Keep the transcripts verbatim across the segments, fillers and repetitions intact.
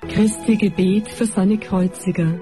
Christi Gebet für seine Kreuziger.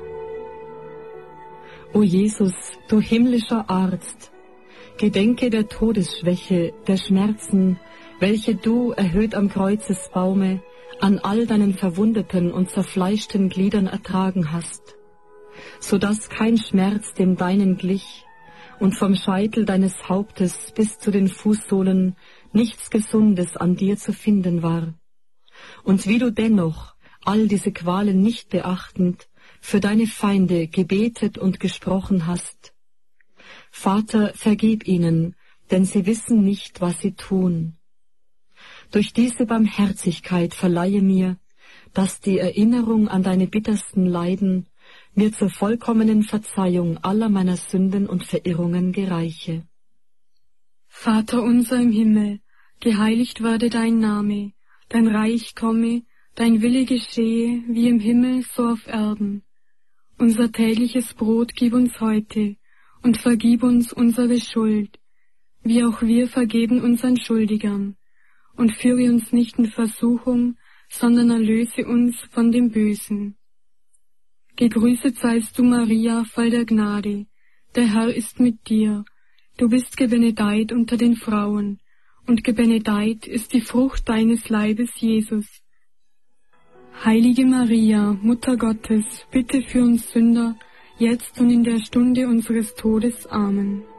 O Jesus, du himmlischer Arzt, gedenke der Todesschwäche, der Schmerzen, welche du, erhöht am Kreuzesbaume, an all deinen verwundeten und zerfleischten Gliedern ertragen hast, so dass kein Schmerz dem deinen glich und vom Scheitel deines Hauptes bis zu den Fußsohlen nichts Gesundes an dir zu finden war. Und wie du dennoch, all diese Qualen nicht beachtend, für deine Feinde gebetet und gesprochen hast. Vater, vergib ihnen, denn sie wissen nicht, was sie tun. Durch diese Barmherzigkeit verleihe mir, dass die Erinnerung an deine bittersten Leiden mir zur vollkommenen Verzeihung aller meiner Sünden und Verirrungen gereiche. Vater unser im Himmel, geheiligt werde dein Name, dein Reich komme, dein Wille geschehe, wie im Himmel so auf Erden. Unser tägliches Brot gib uns heute und vergib uns unsere Schuld, wie auch wir vergeben unseren Schuldigern. Und führe uns nicht in Versuchung, sondern erlöse uns von dem Bösen. Gegrüßet seist du, Maria, voll der Gnade, der Herr ist mit dir. Du bist gebenedeit unter den Frauen, und gebenedeit ist die Frucht deines Leibes, Jesus. Heilige Maria, Mutter Gottes, bitte für uns Sünder, jetzt und in der Stunde unseres Todes. Amen.